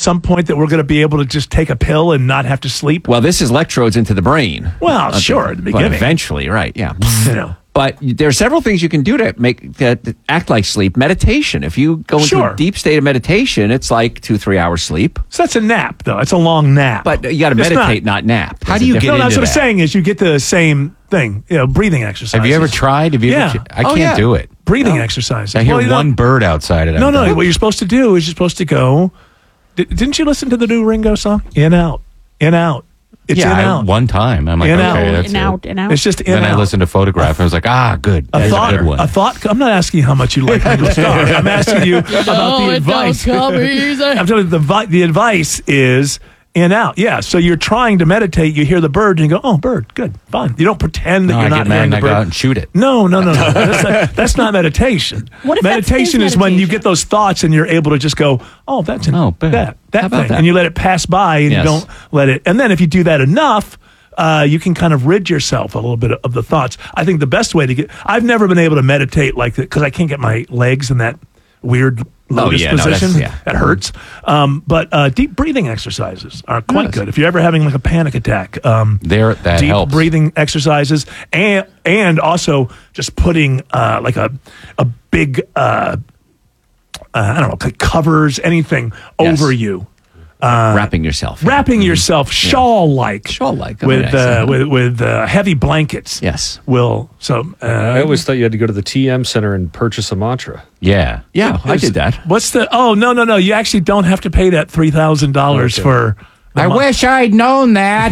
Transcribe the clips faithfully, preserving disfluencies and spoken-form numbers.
some point that we're going to be able to just take a pill and not have to sleep? Well, this is electrodes into the brain. Well, sure, at the beginning. But eventually, right, yeah. You know. But there are several things you can do to make that act like sleep. Meditation. If you go into Sure. a deep state of meditation, it's like two, three hours sleep. So that's a nap, though. It's a long nap. But you got to It's meditate, not, nap. How There's do a you difference. get no, that's into what I'm that? saying is you get the same thing, you know, breathing exercises. Have you ever tried? Have you Yeah. ever? I Oh, can't yeah. do it. breathing exercises? I hear Well, you one know- bird outside. And No, I'm no. done. What you're supposed to do is you're supposed to go. Di- didn't you listen to the new Ringo song? In, out, in, out. It's yeah, in, I- out. one time. I'm like, In, okay, out. that's In, it. out, in, out. It's just in, Then out. I listened to Photograph. I was like, ah, good. A That's thought, a good one. a thought. I'm not asking you how much you like Ringo Starr. I'm asking you about the advice. I'm telling you, the, vi- the advice is in, out. Yeah, so you're trying to meditate. You hear the bird, and you go, oh, bird, good, fine. You don't pretend that No, you're I not get mad hearing and the I go bird. out and shoot it. No, no, no, no. That's not, that's not meditation. What if that's meditation his is when you meditation? get those thoughts and you're able to just go, oh, that's an, Oh, bad. that, that How about thing. that? And you let it pass by and Yes. you don't let it. And then if you do that enough, uh, you can kind of rid yourself a little bit of the thoughts. I think the best way to get, I've never been able to meditate like that because I can't get my legs in that weird lotus Oh, yeah, no, that's- position. yeah. That hurts. Um, but uh, deep breathing exercises are quite Yes. good. If you're ever having like a panic attack, um, There, that deep helps. breathing exercises, and and also just putting uh, like a a big uh, uh, I don't know, like covers anything Yes. over you, Wrapping yourself. wrapping yourself shawl like Shawl-like, oh, with nice. uh, with with uh, heavy blankets. Yes. will so. Uh, I always thought you had to go to the T M Center and purchase a mantra. Yeah. Yeah, I did that. What's the? Oh no no no! You actually don't have to pay that three thousand dollars Okay. for. the I mon- wish I'd known that.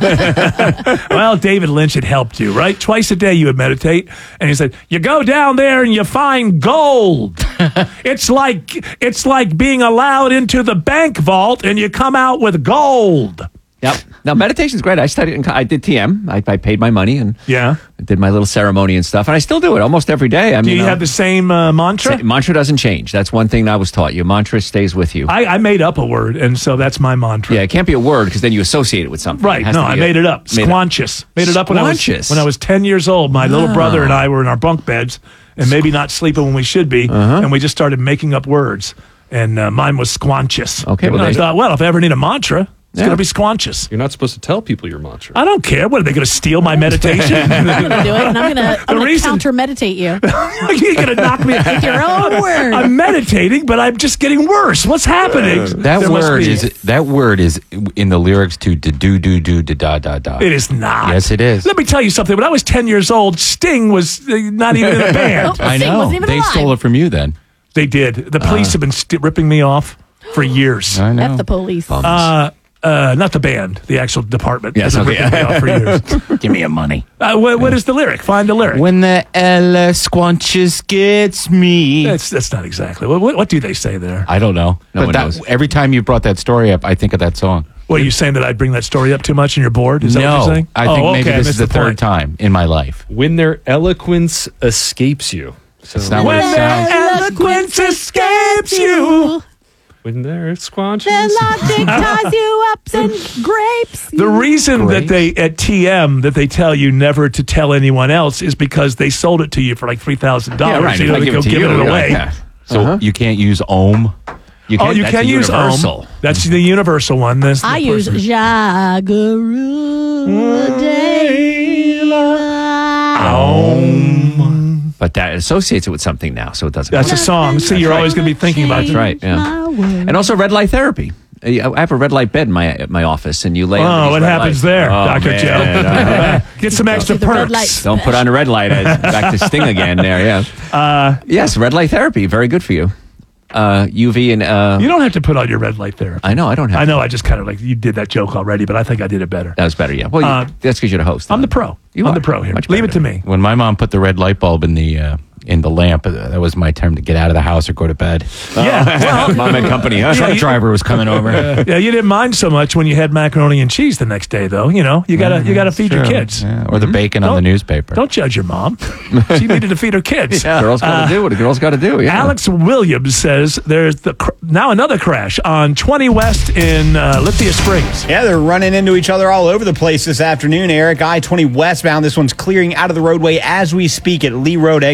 Well, David Lynch had helped you, right? Twice a day you would meditate, and he said, "You go down there and you find gold. it's like it's like being allowed into the bank vault, and you come out with gold." Yep. Now, meditation's great. I studied in, co- I did T M. I, I paid my money and Yeah. did my little ceremony and stuff. And I still do it almost every day. I Do mean, you uh, have the same uh, mantra? sa- mantra doesn't change. That's one thing I was taught. Your mantra stays with you. I, I made up a word, and so that's my mantra. yeah, it can't be a word because then you associate it with something. Right. It has No, to be I a- made it up. made Squanchous. Made it up when I was Squanchous. when I was ten years old. My little brother and I were in our bunk beds and maybe not sleeping when we should be, Uh-huh. and we just started making up words. And uh, mine was squanchous. Okay, well, and I there- thought, well, if I ever need a mantra, it's Yeah. going to be squanchous. You're not supposed to tell people your mantra. I don't care. What are they going to steal my meditation? I'm going to do it, and I'm going to reason- counter meditate you. You're going to knock me With your own word. I'm meditating, but I'm just getting worse. What's happening? That There must word be- is that word is in the lyrics to da do do do da da da da. It is not. Yes, it is. Let me tell you something. When I was ten years old, Sting was uh, not even in a band. Oh, I Sting know. wasn't even They alive. stole it from you then. They did. The police have been st- ripping me off for years. I know. F the police. Uh, uh, not the band, the actual department. Yes, has been okay. ripping me off for years. Give me your money. Uh, what, what is the lyric? Find the lyric. When the Ella squanches gets me. That's that's not exactly. What, what, what do they say there? I don't know. No but one that, knows. every time you brought that story up, I think of that song. What are you saying that I bring that story up too much and you're bored? Is that no, what you're saying? I think oh, maybe okay, I this is missed the, third point. time in my life. When their eloquence escapes you. So It's not what When it sounds. eloquence escapes you. when their squanches. Then logic ties you up and grapes. The reason that they at T M that they tell you never to tell anyone else is because they sold it to you for like three thousand dollars. Yeah, right. You If know, I they give go it to giving you, it you're away. like, yeah. So Uh-huh. you can't use ohm. You Oh, you that's can a use universal. Ohm. That's the universal one. That's the I use person- Jagaru Ohm. But that associates it with something now, so it doesn't That's a matter. song. See, you're always going to be thinking about That's it. right, yeah. And also red light therapy. Uh, I have a red light bed in my at my office, and you lay. under Oh, these what red happens lights. there, Oh, Doctor man, Joe? uh, Get some extra Do the red perks. light. Don't put on a red light. Uh, Back to Sting again. There, yeah. Uh, yes, red light therapy, very good for you. Uh, U V and uh, You don't have to put on your red light therapy. I know I don't have. I know. I just kind of like you did that joke already, but I think I did it better. That was better. Yeah. Well, you, Uh, that's because you're the host. I'm the pro. You I'm are. the pro here. Much Leave better it to than me. When my mom put the red light bulb in the uh, in the lamp, uh, that was my time to get out of the house or go to bed. Yeah. Well, Mom and company. Huh? Truck driver was coming over. yeah. You didn't mind so much when you had macaroni and cheese the next day, though. You know, you gotta you gotta feed your True. kids. Yeah, or the bacon on the Don't- newspaper. Don't judge your mom. She needed to feed her kids. Girls got to do what a girl's got to do. Yeah. Alex Williams says there's the cr- now another crash on twenty West in uh, Lithia Springs. Yeah, they're running into each other all over the place this afternoon, Eric. I twenty westbound. This one's clearing out of the roadway as we speak at Lee Road, exit forty.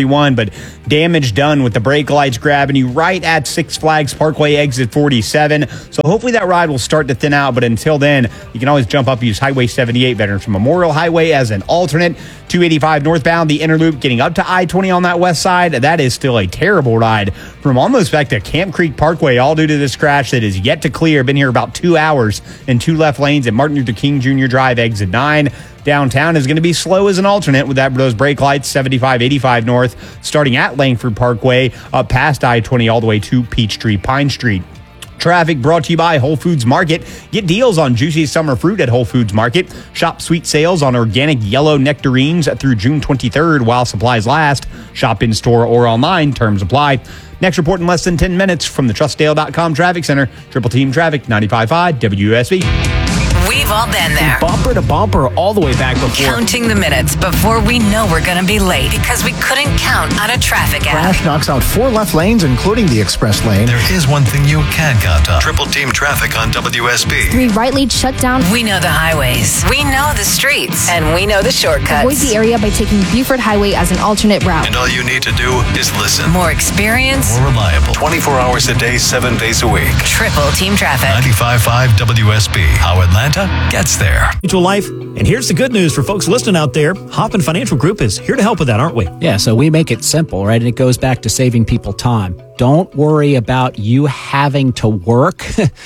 forty-one, but damage done with the brake lights grabbing you right at Six Flags Parkway exit forty-seven. So hopefully that ride will start to thin out, but until then, you can always jump up, use Highway seventy-eight, Veterans Memorial Highway as an alternate. two eighty-five northbound, the inner loop getting up to I twenty on that west side. That is still a terrible ride from almost back to Camp Creek Parkway, all due to this crash that is yet to clear. Been here about two hours in two left lanes at Martin Luther King Junior Drive, exit nine. Downtown is going to be slow as an alternate with that those brake lights, seventy-five eighty-five north, starting at Langford Parkway, up past I twenty all the way to Peachtree Pine Street. Traffic brought to you by Whole Foods Market. Get deals on juicy summer fruit at Whole Foods Market. Shop sweet sales on organic yellow nectarines through June twenty-third while supplies last. Shop in store or online. Terms apply. Next report in less than ten minutes from the Trustdale dot com Traffic Center. Triple Team Traffic, ninety-five point five W S B. We've all been there. Bumper to bumper all the way back before. Counting the minutes before we know we're going to be late because we couldn't count on a traffic app. Crash knocks out four left lanes, including the express lane. There is one thing you can count on. Triple Team Traffic on W S B. Three right lanes shut down. We know the highways. We know the streets. And we know the shortcuts. Avoid the area by taking Buford Highway as an alternate route. And all you need to do is listen. More experience. More reliable. twenty-four hours a day, seven days a week. Triple Team Traffic. ninety-five point five W S B. How Atlanta gets there. Financial life. And here's the good news for folks listening out there. Hoffman Financial Group is here to help with that, aren't we? Yeah, so we make it simple, right? And it goes back to saving people time. Don't worry about you having to work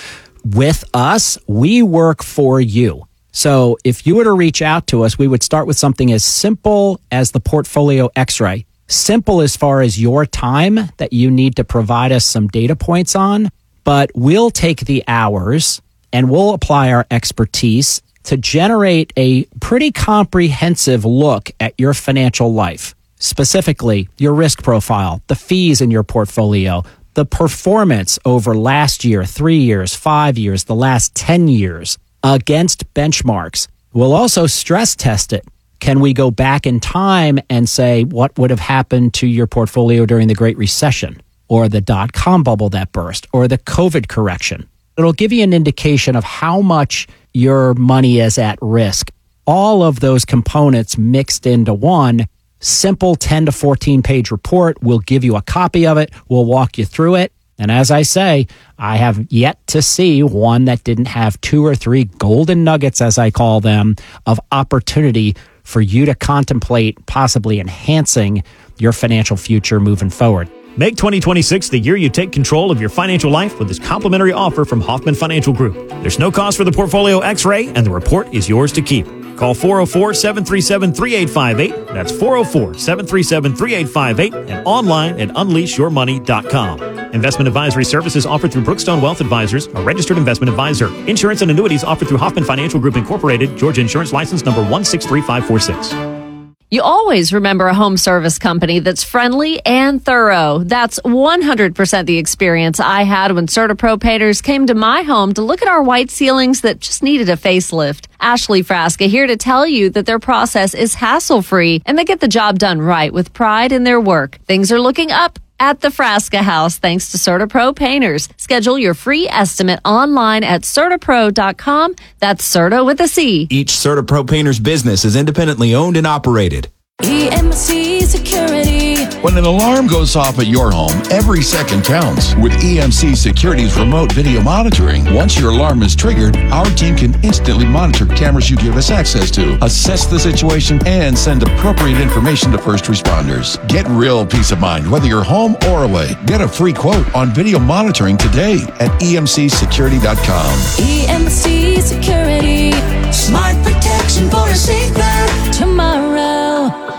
with us. We work for you. So if you were to reach out to us, we would start with something as simple as the Portfolio X-ray. Simple as far as your time that you need to provide us some data points on, but we'll take the hours and we'll apply our expertise to generate a pretty comprehensive look at your financial life, specifically your risk profile, the fees in your portfolio, the performance over last year, three years, five years, the last ten years against benchmarks. We'll also stress test it. Can we go back in time and say what would have happened to your portfolio during the Great Recession or the dot-com bubble that burst or the COVID correction? It'll give you an indication of how much your money is at risk. All of those components mixed into one simple ten to fourteen page report. We'll give you a copy of it. We'll walk you through it. And as I say, I have yet to see one that didn't have two or three golden nuggets, as I call them, of opportunity for you to contemplate possibly enhancing your financial future moving forward. Make twenty twenty-six the year you take control of your financial life with this complimentary offer from Hoffman Financial Group. There's no cost for the Portfolio X-ray, and the report is yours to keep. Call four oh four, seven three seven, three eight five eight. That's four oh four, seven three seven, three eight five eight and online at unleash your money dot com. Investment advisory services offered through Brookstone Wealth Advisors, a registered investment advisor. Insurance and annuities offered through Hoffman Financial Group Incorporated, Georgia Insurance License number one six three five four six. You always remember a home service company that's friendly and thorough. That's one hundred percent the experience I had when CertaPro painters came to my home to look at our white ceilings that just needed a facelift. Ashley Frasca here to tell you that their process is hassle-free and they get the job done right with pride in their work. Things are looking up at the Frasca House thanks to CertaPro painters. Schedule your free estimate online at CertaPro dot com. That's Certa with a C. Each CertaPro painter's business is independently owned and operated. E M C Security. When an alarm goes off at your home, every second counts. With E M C Security's remote video monitoring, once your alarm is triggered, our team can instantly monitor cameras you give us access to, assess the situation, and send appropriate information to first responders. Get real peace of mind whether you're home or away. Get a free quote on video monitoring today at E M C security dot com. E M C Security. Smart protection for a safer tomorrow.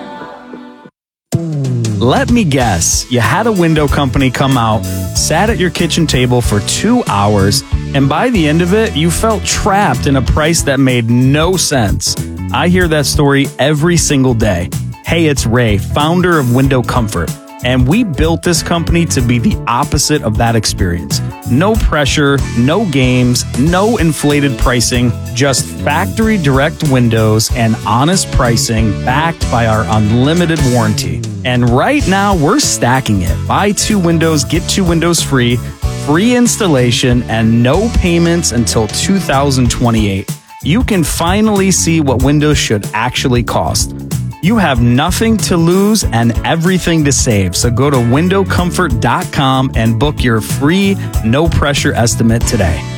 Let me guess, you had a window company come out, sat at your kitchen table for two hours, and by the end of it, you felt trapped in a price that made no sense. I hear that story every single day. Hey, it's Ray, founder of Window Comfort, and we built this company to be the opposite of that experience. No pressure, no games, no inflated pricing, just factory direct windows and honest pricing backed by our unlimited warranty. And right now, we're stacking it. Buy two windows, get two windows free, free installation, and no payments until two thousand twenty-eight. You can finally see what windows should actually cost. You have nothing to lose and everything to save. So go to window comfort dot com and book your free no pressure estimate today.